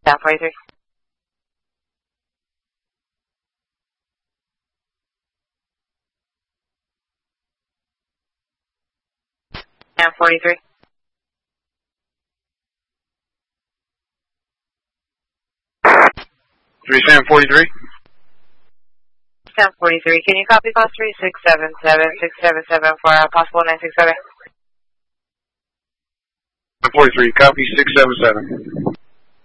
Down 43. Down 43. Sam 43. Down 43. Can you copy cost 3677 for possible 967? 43. Copy 677.